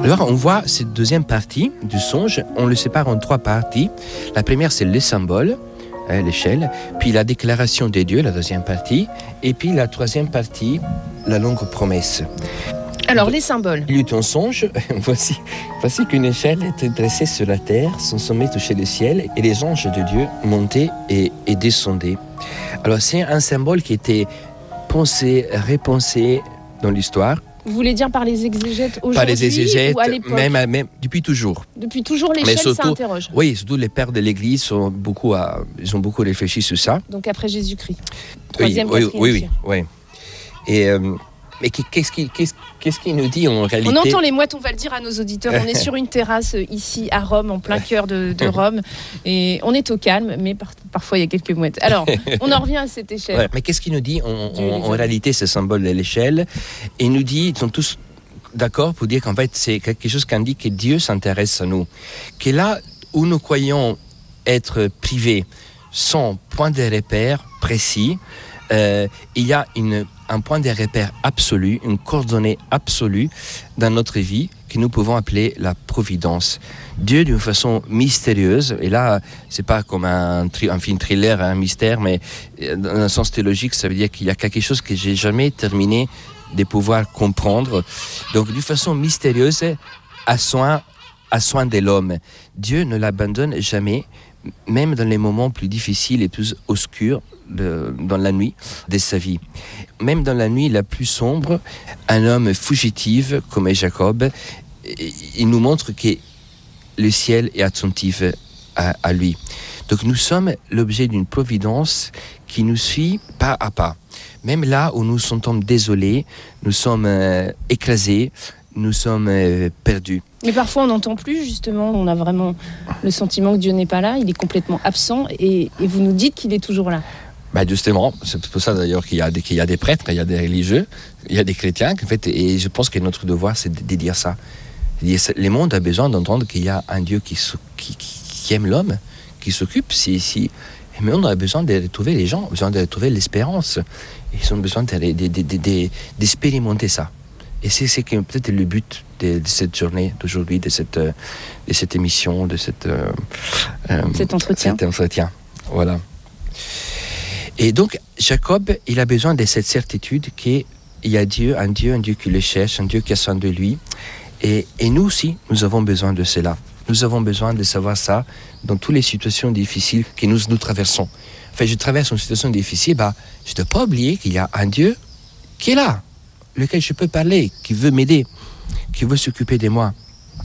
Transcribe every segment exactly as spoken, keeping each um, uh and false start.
Alors, on voit cette deuxième partie du songe, on le sépare en trois parties. La première, c'est le symbole, hein, l'échelle, puis la déclaration des dieux, la deuxième partie, et puis la troisième partie, la longue promesse. Alors, les symboles. Il y eut un songe, voici, voici qu'une échelle était dressée sur la terre, son sommet touchait le ciel, et les anges de Dieu montaient et, et descendaient. Alors, c'est un symbole qui était pensé, repensé dans l'histoire. Vous voulez dire par les exégètes aujourd'hui, par les exégètes, ou à l'époque? même, même depuis toujours. Depuis toujours, l'échelle, surtout, ça interroge. Oui, surtout les pères de l'Église sont beaucoup à, ils ont beaucoup réfléchi sur ça. Donc après Jésus-Christ. Oui, Troisième, oui, quatrième oui, oui, siècle. oui. Et euh, mais qu'est-ce qui, qu'est-ce, qu'est-ce qui nous dit en réalité? On entend les mouettes, on va le dire à nos auditeurs. On est sur une terrasse ici à Rome, en plein cœur de, de Rome. Et on est au calme, mais par, parfois il y a quelques mouettes. Alors, on en revient à cette échelle. Ouais, mais qu'est-ce qui nous dit en, en, en réalité ce symbole de l'échelle? Et nous dit, ils sont tous d'accord pour dire qu'en fait c'est quelque chose qui indique que Dieu s'intéresse à nous. Que là où nous croyons être privés sans point de repère précis, euh, il y a une un point de repère absolu, une coordonnée absolue dans notre vie que nous pouvons appeler la providence. Dieu, d'une façon mystérieuse, et là, c'est pas comme un, tri- un film thriller, un mystère, mais dans un sens théologique, ça veut dire qu'il y a quelque chose que j'ai jamais terminé de pouvoir comprendre. Donc, d'une façon mystérieuse, à soin, à soin de l'homme. Dieu ne l'abandonne jamais, même dans les moments plus difficiles et plus obscurs de, dans la nuit de sa vie. Même dans la nuit la plus sombre, un homme fugitif comme Jacob, il nous montre que le ciel est attentif à, à lui. Donc nous sommes l'objet d'une providence qui nous suit pas à pas. Même là où nous sentons désolés, nous sommes euh, écrasés, nous sommes euh, perdus. Mais parfois on n'entend plus, justement, on a vraiment le sentiment que Dieu n'est pas là, il est complètement absent, et, et vous nous dites qu'il est toujours là. Bah justement, c'est pour ça d'ailleurs qu'il y a des, qu'il y a des prêtres, il y a des religieux, il y a des chrétiens, en fait, et je pense que notre devoir c'est de, de dire ça. Le monde a besoin d'entendre qu'il y a un Dieu qui, qui, qui aime l'homme, qui s'occupe, si, si. Mais on a besoin de retrouver les gens, besoin de retrouver l'espérance. Ils ont besoin de, de, de, de, de, d'expérimenter ça. Et c'est, c'est peut-être le but de, de cette journée d'aujourd'hui, de cette, de cette émission, de cette, euh, cet entretien. Cet entretien. Voilà. Et donc, Jacob, il a besoin de cette certitude qu'il y a Dieu, un Dieu, un Dieu qui le cherche, un Dieu qui a soin de lui. Et, et nous aussi, nous avons besoin de cela. Nous avons besoin de savoir ça dans toutes les situations difficiles que nous, nous traversons. Enfin, je traverse une situation difficile, bah, je ne dois pas oublier qu'il y a un Dieu qui est là, lequel je peux parler, qui veut m'aider, qui veut s'occuper de moi.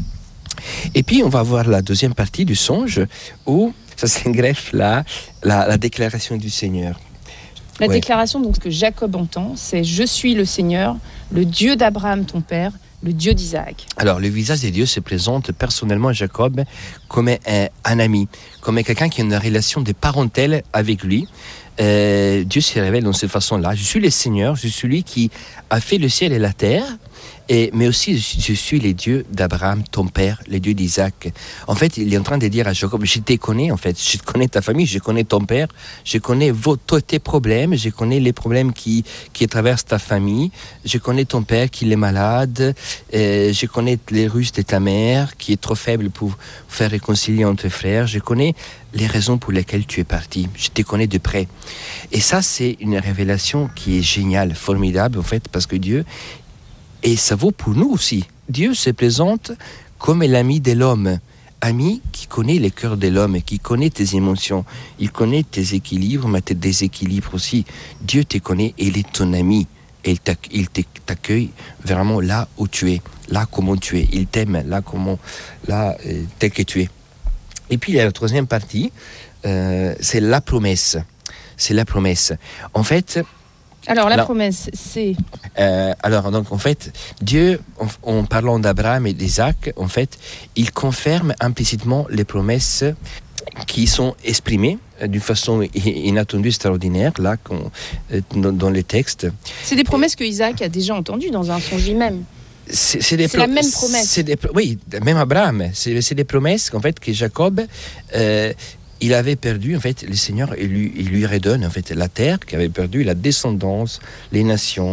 Et puis, on va voir la deuxième partie du songe, où ça s'engreffe là, la, la déclaration du Seigneur. La ouais. déclaration, donc, ce que Jacob entend, c'est « Je suis le Seigneur, le Dieu d'Abraham, ton père, le Dieu d'Isaac ». Alors, le visage de Dieu se présente personnellement à Jacob comme un, un ami, comme quelqu'un qui a une relation de parentèle avec lui. Euh, Dieu se révèle dans cette façon-là. Je suis le Seigneur, je suis celui qui a fait le ciel et la terre, et, mais aussi je suis le Dieu d'Abraham, ton père, le Dieu d'Isaac. En fait, il est en train de dire à Jacob, je te connais en fait, je connais ta famille, je connais ton père, je connais vos, tes problèmes, je connais les problèmes qui, qui traversent ta famille, je connais ton père qui est malade, euh, je connais les ruses de ta mère qui est trop faible pour faire réconcilier entre frères, je connais les raisons pour lesquelles tu es parti, je te connais de près. Et ça, c'est une révélation qui est géniale, formidable en fait, parce que Dieu, et ça vaut pour nous aussi. Dieu se présente comme l'ami de l'homme, ami qui connaît le cœur de l'homme, qui connaît tes émotions, il connaît tes équilibres, mais tes déséquilibres aussi. Dieu te connaît et il est ton ami. Et il t'accueille vraiment là où tu es, là comment tu es. Il t'aime là comment, là tel que tu es. Et puis il y a la troisième partie, euh, c'est la promesse. C'est la promesse. En fait. Alors la là, promesse, c'est. Euh, alors donc en fait, Dieu, en, en parlant d'Abraham et d'Isaac, en fait, il confirme implicitement les promesses qui sont exprimées d'une façon inattendue, extraordinaire, là, dans, dans les textes. C'est des promesses que Isaac a déjà entendues dans un songe lui-même. C'est, c'est, des c'est pro- la même promesse. C'est des, oui, même Abraham. C'est, c'est des promesses en fait que Jacob, euh, il avait perdu. En fait, le Seigneur il lui, il lui redonne en fait la terre qu'il avait perdue, la descendance, les nations,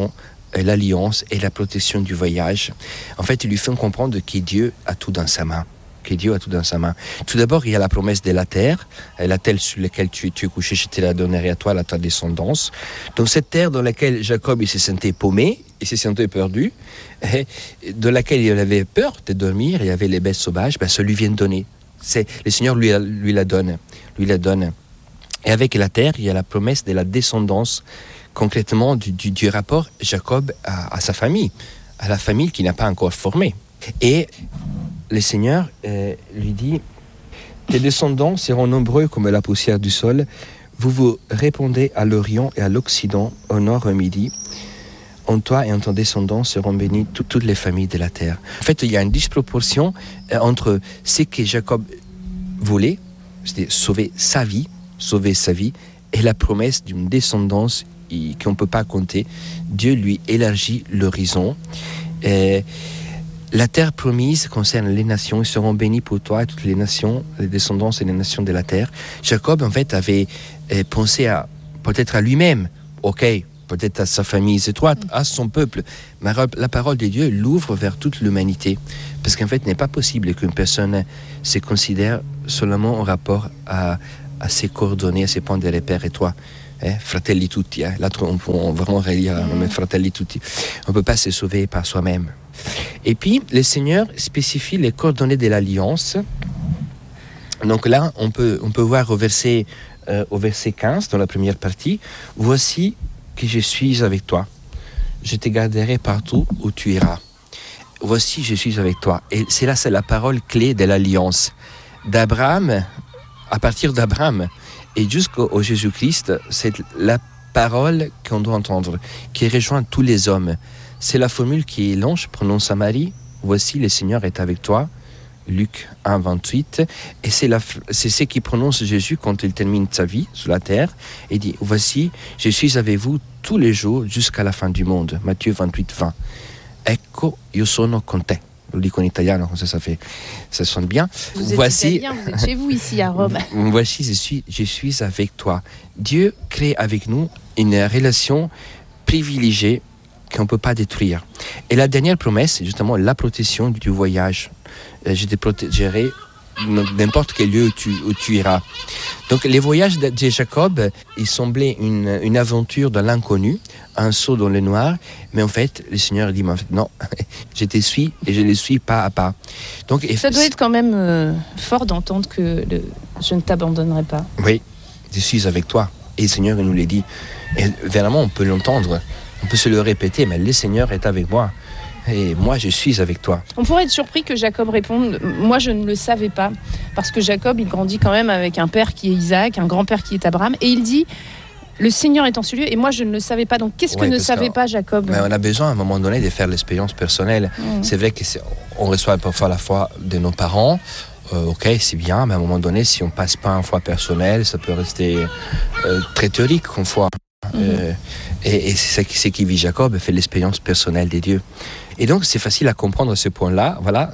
l'alliance et la protection du voyage. En fait, il lui fait comprendre que Dieu a tout dans sa main. Que Dieu a tout dans sa main. Tout d'abord, il y a la promesse de la terre, la terre sur laquelle tu, tu es couché, je te la donnerai à toi, à ta descendance. Donc cette terre dans laquelle Jacob il se sentait paumé, il se sentait perdu, et de laquelle il avait peur de dormir, il y avait les bêtes sauvages, ben, ça lui vient de donner. C'est, le Seigneur lui, lui la donne, lui la donne. Et avec la terre, il y a la promesse de la descendance, concrètement du, du, du rapport Jacob à, à sa famille, à la famille qu'il n'a pas encore formée. Et le Seigneur euh, lui dit, tes descendants seront nombreux comme la poussière du sol, vous vous répandez à l'Orient et à l'Occident, au nord et au midi. En toi et en ton descendant seront bénies tout, toutes les familles de la terre. En fait, il y a une disproportion euh, entre ce que Jacob voulait, c'est-à-dire sauver sa vie, sauver sa vie, et la promesse d'une descendance qu'on ne peut pas compter. Dieu lui élargit l'horizon. Et la terre promise concerne les nations, ils seront bénis pour toi et toutes les nations, les descendants et les nations de la terre. Jacob, en fait, avait euh, pensé à, peut-être à lui-même, ok, peut-être à sa famille étroite, à son peuple, mais la parole de Dieu l'ouvre vers toute l'humanité. Parce qu'en fait, il n'est pas possible qu'une personne se considère seulement en rapport à, à ses coordonnées, à ses points de repère et toi. Eh, fratelli tutti, eh. Là on peut vraiment relire mm. fratelli tutti. On ne peut pas se sauver par soi-même. Et puis le Seigneur spécifie les coordonnées de l'alliance. Donc là on peut, on peut voir au verset, euh, au verset quinze dans la première partie, voici que je suis avec toi, je te garderai partout où tu iras. Voici je suis avec toi. Et c'est là c'est la parole clé de l'alliance d'Abraham, à partir d'Abraham et jusqu'au Jésus-Christ, c'est la parole qu'on doit entendre, qui rejoint tous les hommes. C'est la formule qui l'ange prononce à Marie, voici le Seigneur est avec toi, Luc un, vingt-huit, et c'est, la, c'est ce qui prononce Jésus quand il termine sa vie sur la terre, et dit, voici, je suis avec vous tous les jours jusqu'à la fin du monde, Matthieu vingt-huit, vingt. Ecco, io sono con te. Je le dis en italien, comme ça, ça fait, ça sonne bien. Vous êtes voici, italien, vous êtes chez vous ici à Rome. Voici, je suis, je suis avec toi. Dieu crée avec nous une relation privilégiée qu'on ne peut pas détruire. Et la dernière promesse, c'est justement la protection du voyage. Je te protégerai n'importe quel lieu où tu, où tu iras. Donc les voyages de, de Jacob, il semblait une, une aventure dans l'inconnu, un saut dans le noir, mais en fait, le Seigneur dit, non, je te suis et je le suis pas à pas. Donc, ça doit être quand même euh, fort d'entendre que le, je ne t'abandonnerai pas. Oui, je suis avec toi. Et le Seigneur il nous l'a dit. Et vraiment, on peut l'entendre, on peut se le répéter, mais le Seigneur est avec moi. Et moi, je suis avec toi. On pourrait être surpris que Jacob réponde « Moi, je ne le savais pas ». Parce que Jacob, il grandit quand même avec un père qui est Isaac, un grand-père qui est Abraham. Et il dit « Le Seigneur est en ce lieu et moi, je ne le savais pas ». Donc, qu'est-ce ouais, que ne savait pas Jacob ? Mais on a besoin, à un moment donné, de faire l'expérience personnelle. Mmh. C'est vrai qu'on reçoit parfois la foi de nos parents. Euh, ok, c'est bien, mais à un moment donné, si on ne passe pas en foi personnelle, ça peut rester euh, très théorique, en foi. Mmh. Euh, et, et c'est ce qui vit Jacob, fait l'expérience personnelle des dieux. Et donc, c'est facile à comprendre ce point-là. Voilà.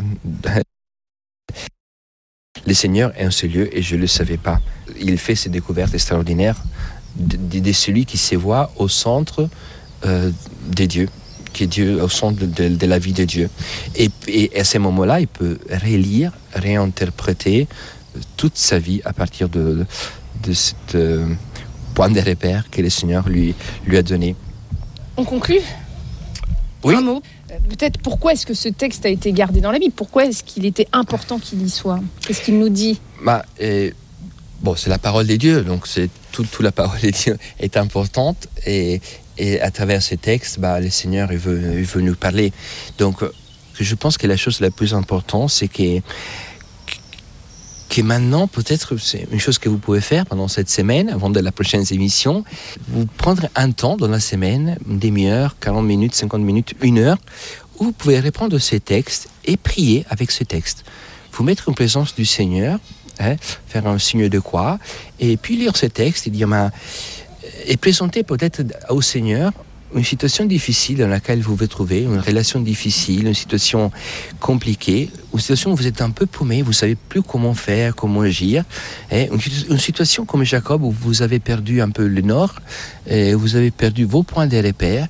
Le Seigneur est en ce lieu et je ne le savais pas. Il fait ces découvertes extraordinaires de, de, de celui qui se voit au centre euh, des dieux, qui est Dieu, au centre de, de, de la vie de Dieu. Et, et à ce moment-là, il peut relire, réinterpréter toute sa vie à partir de, de ce euh, point de repère que le Seigneur lui, lui a donné. On conclut ? Oui. Un mot. Peut-être pourquoi est-ce que ce texte a été gardé dans la Bible ? Pourquoi est-ce qu'il était important qu'il y soit ? Qu'est-ce qu'il nous dit ? bah, et, bon, c'est la parole des dieux, donc c'est, tout, tout la parole des dieux est importante et, et à travers ces textes, bah, le Seigneur il veut, il veut nous parler. Donc je pense que la chose la plus importante, c'est que, que maintenant, peut-être c'est une chose que vous pouvez faire pendant cette semaine, avant de la prochaine émission, vous prendre un temps dans la semaine, une demi-heure, quarante minutes, cinquante minutes, une heure, où vous pouvez reprendre ces textes et prier avec ce texte. Vous mettre en présence du Seigneur, hein, faire un signe de croix, et puis lire ces textes et dire, bah, et présenter peut-être au Seigneur une situation difficile dans laquelle vous vous trouvez, une relation difficile, une situation compliquée, une situation où vous êtes un peu paumé, vous ne savez plus comment faire, comment agir. Et une situation comme Jacob où vous avez perdu un peu le nord, et vous avez perdu vos points de repère,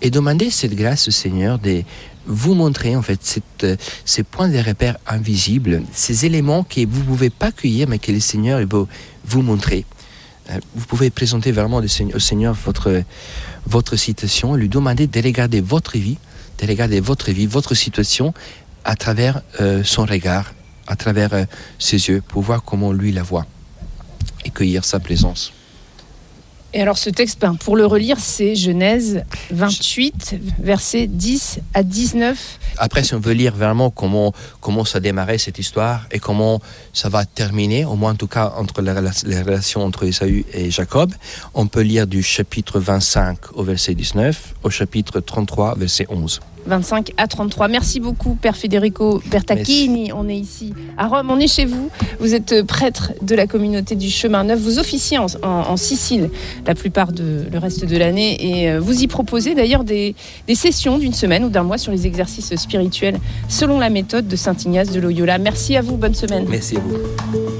et demandez cette grâce au Seigneur de vous montrer en fait cette, ces points de repère invisibles, ces éléments que vous ne pouvez pas cueillir, mais que le Seigneur veut vous montrer. Vous pouvez présenter vraiment au Seigneur votre, votre situation, lui demander de regarder votre vie, de regarder votre vie, votre situation à travers euh, son regard, à travers euh, ses yeux, pour voir comment lui la voit et cueillir sa présence. Et alors ce texte, ben, pour le relire, c'est Genèse vingt-huit, versets dix à dix-neuf. Après, si on veut lire vraiment comment, comment ça a démarré cette histoire et comment ça va terminer, au moins en tout cas entre les, les relations entre Ésaü et Jacob, on peut lire du chapitre vingt-cinq au verset dix-neuf au chapitre trente-trois, verset onze. vingt-cinq à trente-trois. Merci beaucoup, Père Federico Bertacchini. Merci. On est ici à Rome, on est chez vous. Vous êtes prêtre de la communauté du Chemin Neuf. Vous officiez en, en, en Sicile la plupart de le reste de l'année et vous y proposez d'ailleurs des, des sessions d'une semaine ou d'un mois sur les exercices spirituels selon la méthode de Saint Ignace de Loyola. Merci à vous, bonne semaine. Merci à vous.